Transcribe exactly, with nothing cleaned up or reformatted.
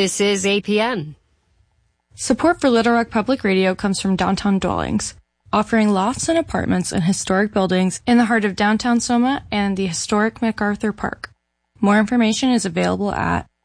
This is A P N. Support for Little Rock Public Radio comes from Downtown Dwellings, offering lofts and apartments in historic buildings in the heart of downtown Soma and the historic MacArthur Park. More information is available at